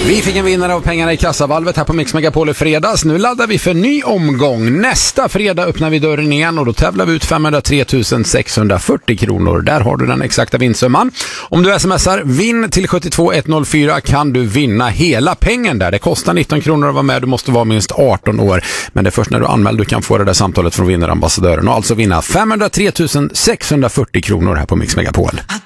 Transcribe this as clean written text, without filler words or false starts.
Vi fick en vinnare av pengarna i kassavalvet här på Mix Megapol i fredags. Nu laddar vi för ny omgång. Nästa fredag öppnar vi dörren igen och då tävlar vi ut 503 640 kronor. Där har du den exakta vinstsumman. Om du smsar vinn till 72104 kan du vinna hela pengen där. Det kostar 19 kronor att vara med. Du måste vara minst 18 år. Men det är först när du anmäler du kan få det där samtalet från vinnarambassadören och alltså vinna 503 640 kronor här på Mix Megapol.